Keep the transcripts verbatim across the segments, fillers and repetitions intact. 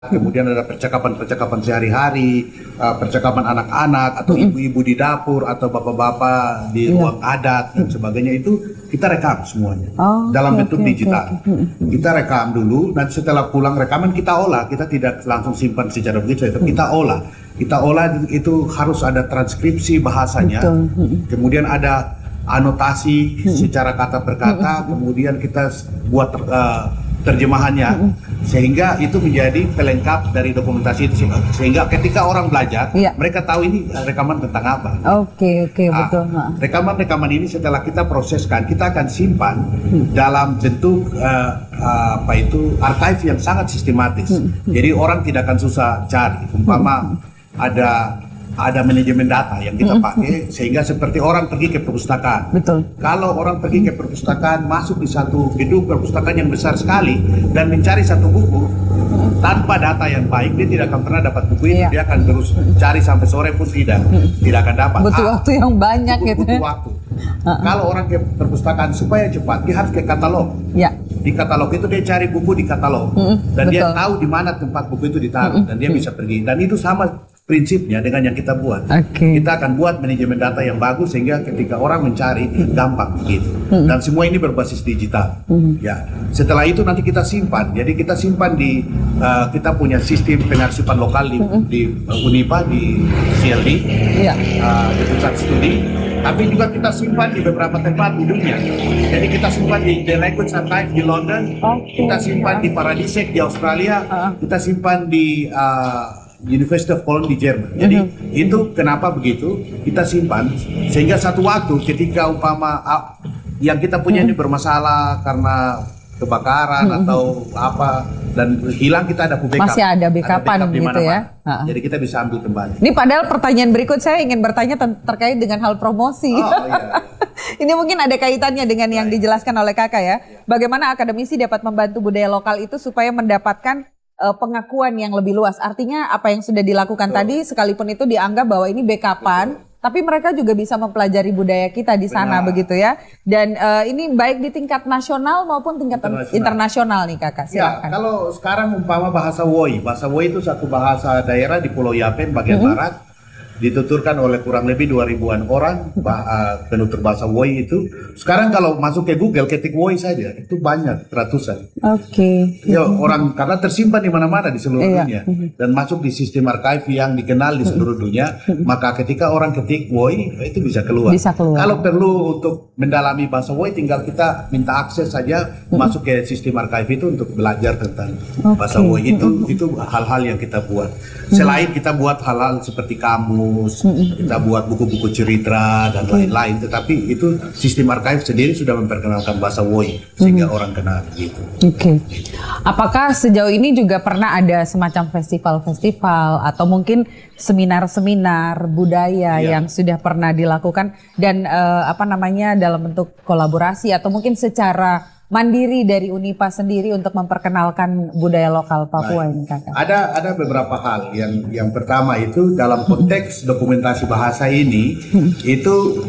kemudian ada percakapan-percakapan sehari-hari, uh, percakapan anak-anak atau ibu-ibu di dapur atau bapak-bapak di Iya. ruang adat dan sebagainya, itu kita rekam semuanya Oh, dalam oke, bentuk oke, digital. oke, oke. Kita rekam dulu, dan setelah pulang rekaman kita olah. Kita tidak langsung simpan secara begitu, tapi kita olah. Kita olah itu harus ada transkripsi bahasanya, Betul. kemudian ada anotasi secara kata per kata, kemudian kita buat ter- uh, terjemahannya, sehingga itu menjadi pelengkap dari dokumentasi itu, sehingga ketika orang belajar, Iya. mereka tahu ini rekaman tentang apa. Oke, oke, Ah, betul. Ha. Rekaman-rekaman ini setelah kita proseskan, kita akan simpan dalam bentuk uh, uh, apa itu archive yang sangat sistematis. Jadi orang tidak akan susah cari. Umpama ada ada manajemen data yang kita pakai, sehingga seperti orang pergi ke perpustakaan. Betul. Kalau orang pergi ke perpustakaan, masuk di satu gedung perpustakaan yang besar sekali dan mencari satu buku, tanpa data yang baik dia tidak akan pernah dapat buku itu. Iya. Dia akan terus cari sampai sore pun tidak tidak akan dapat. Butuh Ah, waktu yang banyak butuh, gitu. butuh waktu. Kalau orang ke perpustakaan supaya cepat, dia harus ke katalog. Ya. Di katalog itu dia cari buku di katalog, Mm-mm, dan dia betul. tahu di mana tempat buku itu ditaruh, dan dia bisa pergi. Dan itu sama prinsipnya dengan yang kita buat. Oke. Kita akan buat manajemen data yang bagus sehingga ketika orang mencari gampang begitu. Dan semua ini berbasis digital. Ya. Setelah itu nanti kita simpan. Jadi kita simpan di uh, kita punya sistem pengarsipan lokal di, di uh, Unipa, di C L D, Iya. uh, di pusat studi. Tapi juga kita simpan di beberapa tempat di dunia. Jadi kita simpan di The Language Archive di London, Oke. kita simpan di Paradisec di Australia, Ah. kita simpan di uh, University of Cologne di Jerman. Jadi itu kenapa begitu kita simpan, sehingga satu waktu ketika umpama ah, yang kita punya ini bermasalah karena kebakaran atau apa dan hilang, kita ada backup. Masih ada backupan di gitu mana-mana. ya. Ha-ha. Jadi kita bisa ambil kembali. Ini padahal pertanyaan berikut saya ingin bertanya ten- terkait dengan hal promosi. Oh, iya. Ini mungkin ada kaitannya dengan yang dijelaskan oleh kakak ya. Bagaimana akademisi dapat membantu budaya lokal itu supaya mendapatkan uh, pengakuan yang lebih luas. Artinya apa yang sudah dilakukan Betul. tadi, sekalipun itu dianggap bahwa ini backupan, tapi mereka juga bisa mempelajari budaya kita di sana. Benar. Begitu ya. Dan uh, ini baik di tingkat nasional maupun tingkat Internasional. internasional nih kakak. Ya, Silakan. kalau sekarang umpama bahasa Woi, bahasa Woi itu satu bahasa daerah di Pulau Yapen bagian barat, dituturkan oleh kurang lebih dua ribuan orang bah- uh, penutur bahasa Woi itu. Sekarang kalau masuk ke Google ketik Woi saja itu banyak ratusan. Oke. Ya, orang karena tersimpan di mana-mana di seluruh Iya. dunia dan masuk di sistem archive yang dikenal di seluruh dunia, maka ketika orang ketik Woi itu bisa keluar. Bisa keluar. Kalau perlu untuk mendalami bahasa Woi, tinggal kita minta akses saja masuk ke sistem archive itu untuk belajar tentang Oke. bahasa Woi. Itu itu hal-hal yang kita buat. Selain kita buat hal-hal seperti kamus, kita buat buku-buku cerita dan lain-lain, tetapi itu sistem archive sendiri sudah memperkenalkan bahasa Woi sehingga orang kenal gitu. Oke. Apakah sejauh ini juga pernah ada semacam festival-festival atau mungkin seminar-seminar budaya Iya. yang sudah pernah dilakukan dan eh, apa namanya dalam bentuk kolaborasi atau mungkin secara mandiri dari Unipa sendiri untuk memperkenalkan budaya lokal Papua Baik. ini kakak? Ada ada beberapa hal. Yang yang pertama itu dalam konteks dokumentasi bahasa ini itu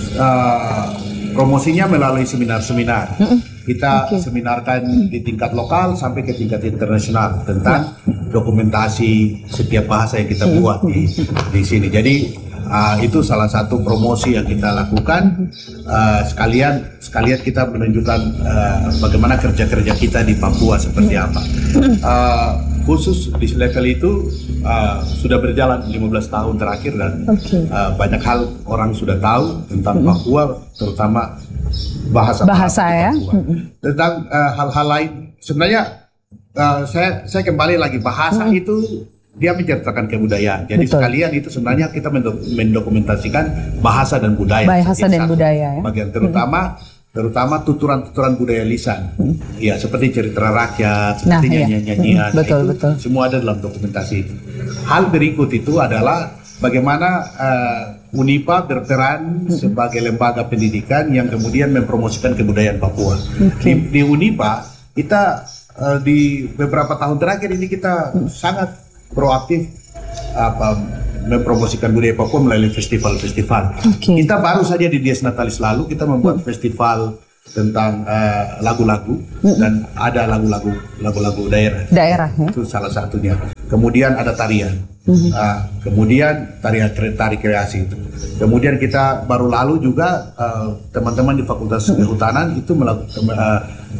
uh, promosinya melalui seminar-seminar. Kita Oke. seminarkan di tingkat lokal sampai ke tingkat internasional tentang dokumentasi setiap bahasa yang kita buat di di sini. Jadi uh, itu salah satu promosi yang kita lakukan. Uh, sekalian sekalian kita menunjukkan uh, bagaimana kerja-kerja kita di Papua seperti apa. Uh, khusus di level itu uh, sudah berjalan lima belas tahun terakhir dan Oke. uh, banyak hal orang sudah tahu tentang Papua, terutama bahasa Bahasa ya. tentang uh, hal-hal lain. Sebenarnya uh, saya saya kembali lagi bahasa itu dia menceritakan kebudayaan. Jadi Betul. sekalian itu sebenarnya kita mendok- mendokumentasikan bahasa dan budaya. Bahasa Jadi dan satu budaya ya. Bagian terutama terutama tuturan-tuturan budaya lisan. Ya, seperti cerita rakyat, Nah, seperti iya. nyanyian-nyanyian. Mm, betul, itu betul. semua ada dalam dokumentasi itu. Hal berikut itu adalah bagaimana uh, Unipa berperan sebagai lembaga pendidikan yang kemudian mempromosikan kebudayaan Papua. Di, di Unipa kita uh, di beberapa tahun terakhir ini kita sangat proaktif apa mempromosikan budaya Papua melalui festival-festival. Oke. Kita baru saja di Dies Natalis lalu kita membuat festival tentang uh, lagu-lagu mm-hmm. dan ada lagu-lagu lagu-lagu daerah. Daerah ya? Itu salah satunya. Kemudian ada tarian. Mm-hmm. uh, kemudian tarian tari kreasi itu. Kemudian kita baru lalu juga uh, teman-teman di Fakultas mm-hmm. Kehutanan itu melakukan uh,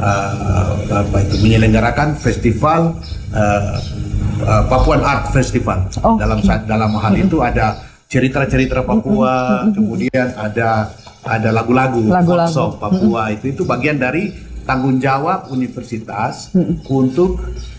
uh, apa itu menyelenggarakan festival uh, uh, Papuan Art Festival. Oh, dalam okay. dalam hal mm-hmm. itu ada cerita-cerita Papua, mm-hmm. kemudian ada ada lagu-lagu, folk song Papua, mm-hmm. itu itu bagian dari tanggung jawab universitas mm-hmm. untuk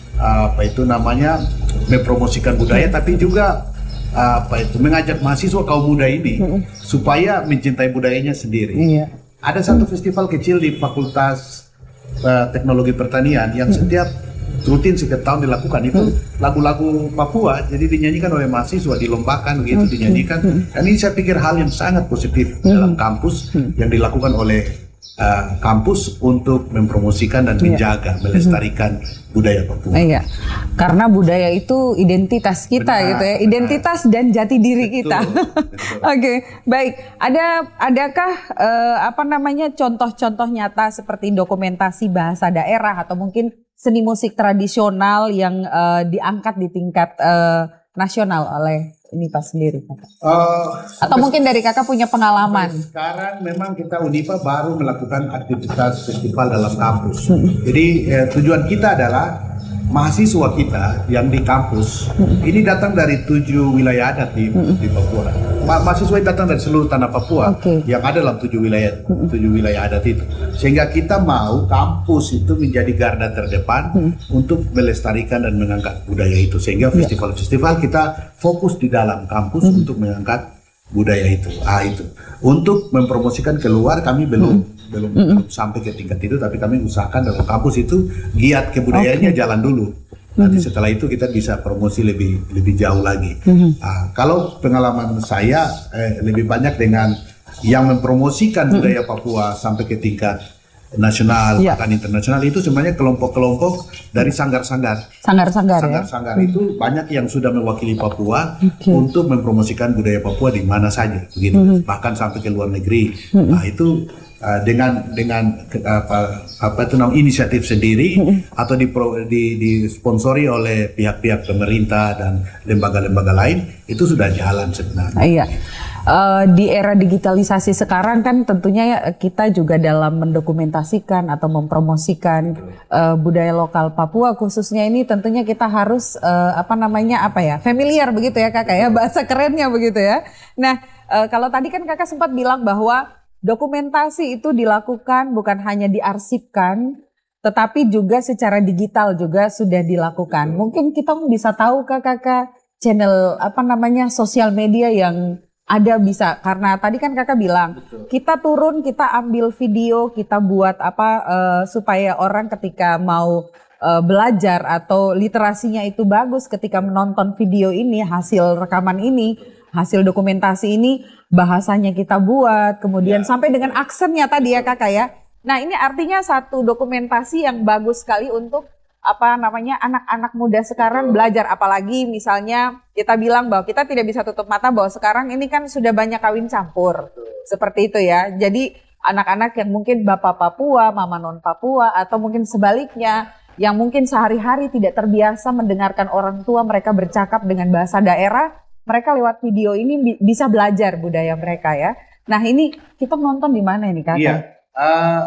apa itu namanya mempromosikan budaya, mm-hmm. tapi juga apa itu mengajak mahasiswa kaum muda ini mm-hmm. supaya mencintai budayanya sendiri. Mm-hmm. Ada satu festival kecil di Fakultas uh, Teknologi Pertanian yang mm-hmm. setiap rutin setiap tahun dilakukan itu hmm. lagu-lagu Papua, jadi dinyanyikan oleh mahasiswa, dilombakan begitu, hmm. dinyanyikan. Hmm. Dan ini saya pikir hal yang sangat positif hmm. dalam kampus hmm. yang dilakukan oleh uh, kampus untuk mempromosikan dan menjaga, yeah. melestarikan hmm. budaya Papua. Iya, karena budaya itu identitas kita, benar, gitu ya, identitas benar. Dan jati diri kita. Oke, okay, baik. Ada, adakah uh, apa namanya contoh-contoh nyata seperti dokumentasi bahasa daerah atau mungkin seni musik tradisional yang uh, diangkat di tingkat uh, nasional oleh Unipa sendiri, Kakak? Uh, Atau mungkin dari Kakak punya pengalaman? Sekarang memang kita Unipa baru melakukan aktivitas festival dalam kampus. Hmm. Jadi eh, tujuan kita adalah mahasiswa kita yang di kampus hmm. ini datang dari tujuh wilayah adat di, hmm. di Papua. Ma mahasiswa yang datang dari seluruh tanah Papua okay. yang ada dalam tujuh wilayah hmm. tujuh wilayah adat itu. Sehingga kita mau kampus itu menjadi garda terdepan hmm. untuk melestarikan dan mengangkat budaya itu. Sehingga festival-festival kita fokus di dalam kampus hmm. untuk mengangkat budaya itu. Ah itu. Untuk mempromosikan keluar kami belum hmm. belum, mm -hmm. belum sampai ke tingkat itu, tapi kami usahakan dalam kampus itu giat kebudayaannya okay. jalan dulu. Nanti mm -hmm. setelah itu kita bisa promosi lebih lebih jauh lagi. Mm -hmm. uh, kalau pengalaman saya eh, lebih banyak dengan yang mempromosikan mm -hmm. budaya Papua sampai ke tingkat nasional yeah. bahkan internasional, itu sebenarnya kelompok-kelompok dari sanggar-sanggar. Sanggar-sanggar ya. Sanggar-sanggar mm -hmm. itu banyak yang sudah mewakili Papua okay. untuk mempromosikan budaya Papua di mana saja, begitu. Mm -hmm. Bahkan sampai ke luar negeri. Mm -hmm. Nah, itu Uh, dengan dengan apa apa itu namanya inisiatif sendiri mm-hmm. atau di, di disponsori oleh pihak-pihak pemerintah dan lembaga-lembaga lain, itu sudah jalan sebenarnya. Iya. Uh, di era digitalisasi sekarang kan tentunya kita juga dalam mendokumentasikan atau mempromosikan uh, budaya lokal Papua khususnya ini tentunya kita harus uh, apa namanya apa ya familiar begitu ya Kakak ya, bahasa kerennya begitu ya. Nah uh, kalau tadi kan Kakak sempat bilang bahwa dokumentasi itu dilakukan bukan hanya diarsipkan, tetapi juga secara digital juga sudah dilakukan. Mungkin kita bisa tahu Kak Kakak channel apa namanya sosial media yang ada bisa, karena tadi kan Kakak bilang betul. Kita turun, kita ambil video, kita buat apa uh, supaya orang ketika mau uh, belajar atau literasinya itu bagus ketika menonton video ini, hasil rekaman ini, hasil dokumentasi ini, bahasanya kita buat, kemudian ya. Sampai dengan aksennya tadi ya Kakak ya. Nah ini artinya satu dokumentasi yang bagus sekali untuk apa namanya anak-anak muda sekarang belajar, apalagi misalnya kita bilang bahwa kita tidak bisa tutup mata bahwa sekarang ini kan sudah banyak kawin campur, seperti itu ya. Jadi anak-anak yang mungkin bapak Papua, mama non Papua, atau mungkin sebaliknya yang mungkin sehari-hari tidak terbiasa mendengarkan orang tua mereka bercakap dengan bahasa daerah, mereka lewat video ini bisa belajar budaya mereka ya. Nah ini kita nonton di mana ini Kakak? Iya, uh,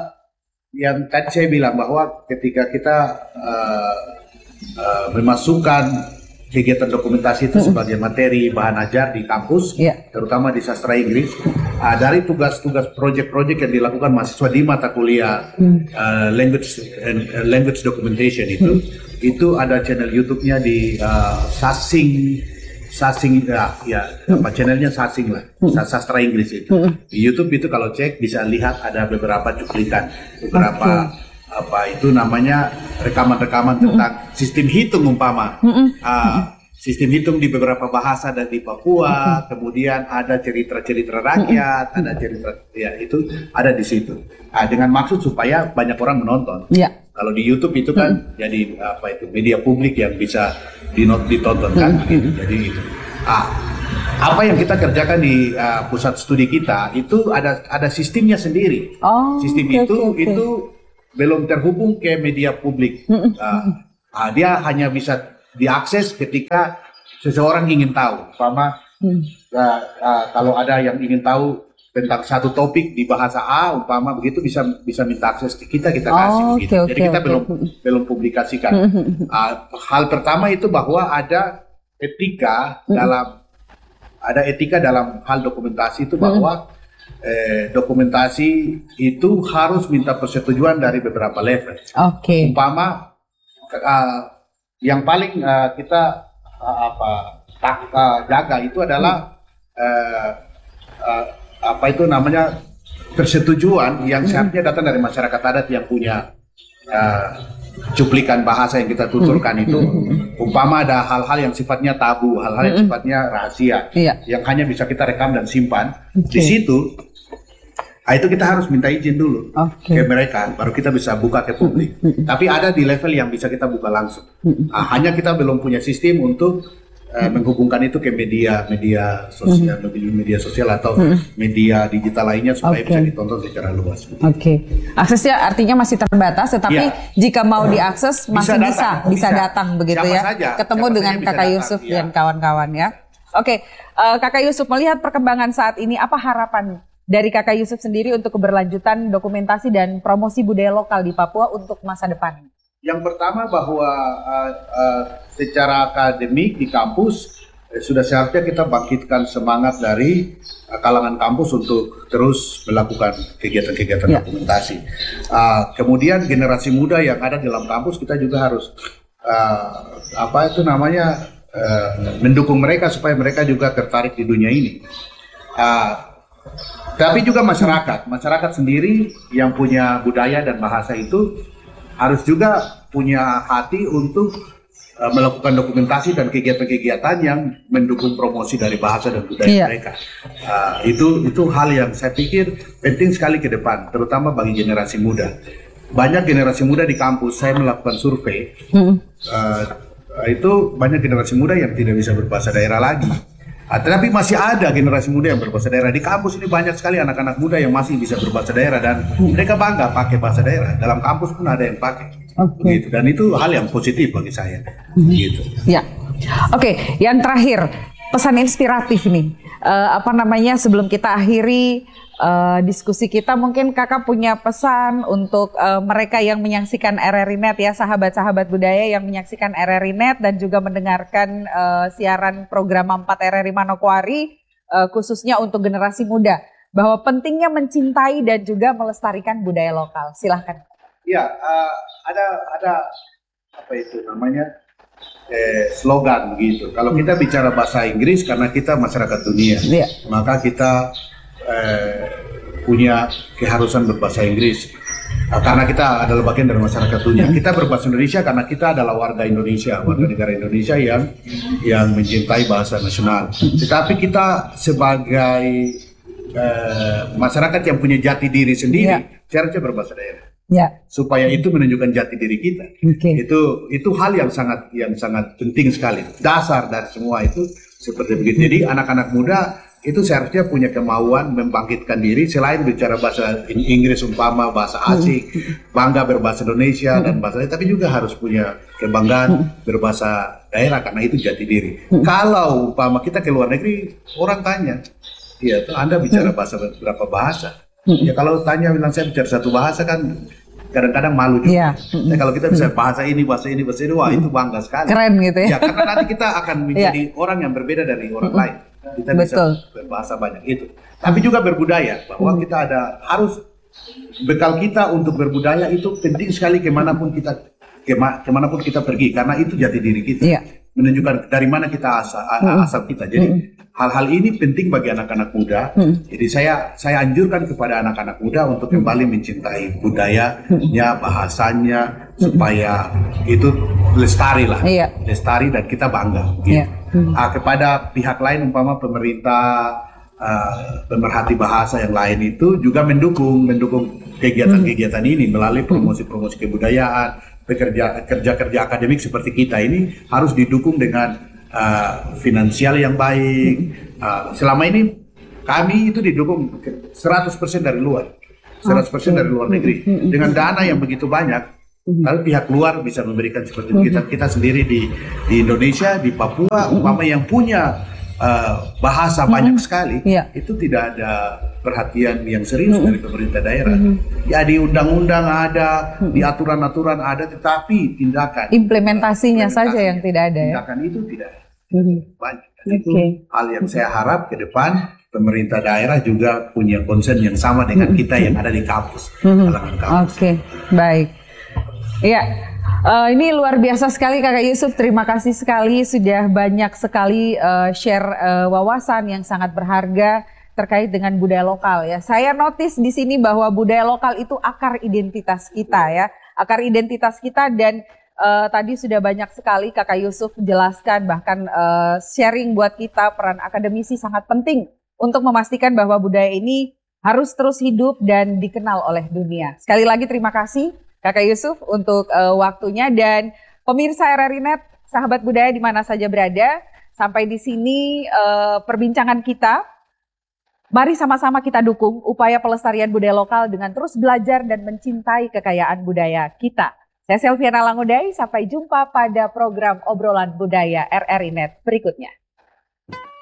yang tadi saya bilang bahwa ketika kita uh, uh, memasukkan kegiatan dokumentasi itu mm-hmm. sebagai materi bahan ajar di kampus, yeah. terutama di sastra Inggris, uh, dari tugas-tugas proyek-proyek yang dilakukan mahasiswa di mata kuliah mm. uh, language and uh, language documentation itu, mm. itu ada channel YouTube-nya di uh, Sasing. Sasing ya, ya hmm. apa channelnya Sasing lah, hmm. sastra Inggris itu. Hmm. Di YouTube itu kalau cek bisa lihat ada beberapa cuplikan, beberapa okay. apa itu namanya rekaman-rekaman hmm. tentang sistem hitung umpama, hmm. uh, sistem hitung di beberapa bahasa dan di Papua, hmm. kemudian ada cerita-cerita rakyat, hmm. ada cerita ya itu ada di situ. Nah, dengan maksud supaya banyak orang menonton. Yeah. Kalau di YouTube itu kan hmm. jadi apa itu media publik yang bisa ditonton kan, hmm. gitu. Jadi itu. Ah, apa yang kita kerjakan di uh, pusat studi kita itu ada ada sistemnya sendiri. Oh, Sistem okay, itu okay, okay. itu belum terhubung ke media publik. Uh, uh, dia hanya bisa diakses ketika seseorang ingin tahu. Umpama hmm. uh, uh, kalau ada yang ingin tahu tentang satu topik di bahasa A, umpama begitu bisa bisa minta akses ke kita, kita kasih oh, begitu. okay, Jadi okay, kita okay. belum belum publikasikan. uh, hal pertama itu bahwa ada etika hmm. dalam ada etika dalam hal dokumentasi itu bahwa hmm. eh, dokumentasi itu harus minta persetujuan dari beberapa level. Oke. Okay. Umpama uh, yang paling uh, kita uh, apa tak uh, jaga itu adalah uh, uh, apa itu namanya persetujuan yang seharusnya datang dari masyarakat adat yang punya uh, cuplikan bahasa yang kita tuturkan itu. Umpama ada hal-hal yang sifatnya tabu, hal-hal yang sifatnya rahasia, iya. yang hanya bisa kita rekam dan simpan. Okay. Di situ, nah itu kita harus minta izin dulu okay. ke mereka, baru kita bisa buka ke publik. Tapi ada di level yang bisa kita buka langsung. Nah, hanya kita belum punya sistem untuk uh, menghubungkan itu ke media, media sosial, media, media sosial atau media digital lainnya supaya okay. bisa ditonton secara luas. Oke, okay. Aksesnya artinya masih terbatas, tetapi ya. Jika mau diakses masih bisa, bisa, bisa, bisa datang begitu siapa ya, saja, ketemu dengan Kakak Yusuf datang, dan ya. Kawan-kawan ya. Oke, okay. uh, Kakak Yusuf melihat perkembangan saat ini, apa harapan dari Kakak Yusuf sendiri untuk keberlanjutan dokumentasi dan promosi budaya lokal di Papua untuk masa depan? Yang pertama bahwa uh, uh, secara akademik di kampus eh, sudah seharusnya kita bangkitkan semangat dari uh, kalangan kampus untuk terus melakukan kegiatan-kegiatan ya. Dokumentasi. Uh, kemudian generasi muda yang ada di dalam kampus kita juga harus uh, apa itu namanya uh, mendukung mereka supaya mereka juga tertarik di dunia ini. Uh, Tapi juga masyarakat, masyarakat sendiri yang punya budaya dan bahasa itu harus juga punya hati untuk uh, melakukan dokumentasi dan kegiatan-kegiatan yang mendukung promosi dari bahasa dan budaya iya. mereka. Uh, itu itu hal yang saya pikir penting sekali ke depan, terutama bagi generasi muda. Banyak generasi muda di kampus, saya melakukan survei, hmm. uh, itu banyak generasi muda yang tidak bisa berbahasa daerah lagi. Ah, tetapi masih ada generasi muda yang berbahasa daerah. Di kampus ini banyak sekali anak-anak muda yang masih bisa berbahasa daerah dan mereka bangga pakai bahasa daerah. Dalam kampus pun ada yang pakai. Okay. Begitu. Dan itu hal yang positif bagi saya. Gitu. Ya. Oke, okay. Yang terakhir, pesan inspiratif nih. Uh, apa namanya sebelum kita akhiri uh, diskusi kita, mungkin Kakak punya pesan untuk uh, mereka yang menyaksikan R R I Net ya, sahabat-sahabat budaya yang menyaksikan R R I Net dan juga mendengarkan uh, siaran program empat R R I Manokwari, uh, khususnya untuk generasi muda, bahwa pentingnya mencintai dan juga melestarikan budaya lokal. Silahkan. Ya, uh, ada ada apa itu namanya? Eh, slogan gitu. Kalau kita bicara bahasa Inggris karena kita masyarakat dunia, yeah. maka kita eh, punya keharusan berbahasa Inggris uh, karena kita adalah bagian dari masyarakat dunia. Kita berbahasa Indonesia karena kita adalah warga Indonesia, warga negara Indonesia yang yang mencintai bahasa nasional. Tetapi kita sebagai eh, masyarakat yang punya jati diri sendiri, yeah. seharusnya berbahasa daerah. Ya. Supaya itu menunjukkan jati diri kita. Okay. Itu itu hal yang sangat yang sangat penting sekali. Dasar dari semua itu seperti begitu. Jadi anak-anak muda itu seharusnya punya kemauan membangkitkan diri selain bicara bahasa Inggris umpama bahasa asing, bangga berbahasa Indonesia dan bahasa lain, tapi juga harus punya kebanggaan berbahasa daerah karena itu jati diri. Kalau umpama kita ke luar negeri, orang tanya, ya Anda bicara bahasa berapa bahasa? Ya kalau tanya bilang saya bicara satu bahasa kan kadang-kadang malu juga. Yeah. Nah, kalau kita bisa bahasa ini, bahasa ini, bahasa ini, wah itu bangga sekali. Keren gitu ya. Ya karena nanti kita akan menjadi yeah. orang yang berbeda dari orang lain. Kita Betul. bisa berbahasa banyak itu. Tapi juga berbudaya, bahwa kita ada harus bekal kita untuk berbudaya itu penting sekali kemanapun kita kema, kemanapun kita pergi karena itu jati diri kita. Yeah. Menunjukkan dari mana kita asal, asal kita. Jadi hal-hal ini penting bagi anak-anak muda. Hmm. Jadi saya saya anjurkan kepada anak-anak muda untuk kembali mencintai budayanya, bahasanya, supaya itu lestari lah, iya. lestari dan kita bangga. Gitu. Iya. Hmm. Ah, kepada pihak lain, umpama pemerintah, uh, pemerhati bahasa yang lain itu juga mendukung, mendukung kegiatan-kegiatan hmm. ini melalui promosi-promosi kebudayaan, pekerja kerja-kerja akademik seperti kita ini harus didukung dengan uh, finansial yang baik. Uh, selama ini kami itu didukung seratus persen dari luar, seratus persen dari luar negeri dengan dana yang begitu banyak. Lalu pihak luar bisa memberikan seperti itu. Kita, kita sendiri di, di Indonesia, di Papua, umpama yang punya uh, bahasa banyak sekali, yeah. itu tidak ada perhatian yang serius dari pemerintah daerah. Ya di undang-undang ada, di aturan-aturan ada, tetapi tindakan implementasinya, implementasinya saja yang tidak ada. Tindakan ya? itu tidak banyak. Dan okay. itu hal yang saya harap ke depan pemerintah daerah juga punya concern yang sama dengan kita yang ada di kampus. Oke, okay. Baik. Iya, uh, ini luar biasa sekali Kakak Yusuf. Terima kasih sekali sudah banyak sekali uh, share uh, wawasan yang sangat berharga terkait dengan budaya lokal ya. Saya notice di sini bahwa budaya lokal itu akar identitas kita ya, akar identitas kita dan uh, tadi sudah banyak sekali Kakak Yusuf jelaskan, bahkan uh, sharing buat kita peran akademisi sangat penting untuk memastikan bahwa budaya ini harus terus hidup dan dikenal oleh dunia. Sekali lagi terima kasih Kakak Yusuf untuk uh, waktunya, dan pemirsa R R I Net, sahabat budaya di mana saja berada, sampai di sini uh, perbincangan kita. Mari sama-sama kita dukung upaya pelestarian budaya lokal dengan terus belajar dan mencintai kekayaan budaya kita. Saya Selviana Langudai, sampai jumpa pada program obrolan budaya R R I Net berikutnya.